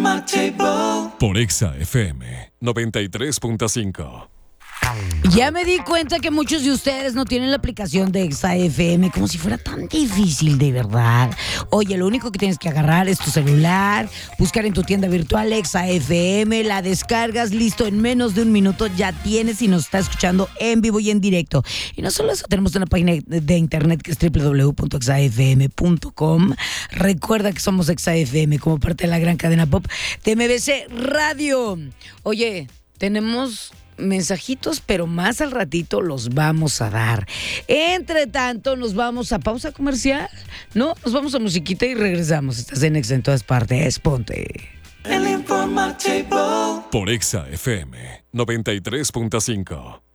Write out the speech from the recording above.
Por Exa FM 93.5. Ya me di cuenta que muchos de ustedes no tienen la aplicación de Exa FM, como si fuera tan difícil, de verdad. Oye, lo único que tienes que agarrar es tu celular, buscar en tu tienda virtual Exa FM, la descargas, listo, en menos de un minuto ya tienes y nos está escuchando en vivo y en directo. Y no solo eso, tenemos una página de internet que es www.exafm.com. Recuerda que somos Exa FM como parte de la gran cadena pop de MBC Radio. Oye, tenemos mensajitos, pero más al ratito los vamos a dar. Entre tanto, nos vamos a pausa comercial, ¿no? Nos vamos a musiquita y regresamos. Estás en Exa en todas partes. Ponte. Por Exa FM 93.5.